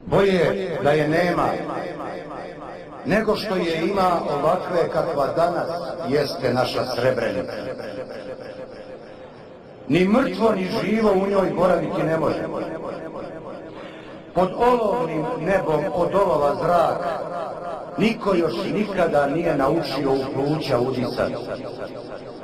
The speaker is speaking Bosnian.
Bolje da je nema, nego što je ima ovakve kakva danas jeste naša Srebrenica. Ni mrtvo ni živo u njoj boraviti ne može. Pod olovnim nebom odolova zrak niko još nikada nije naučio u pluća udisati.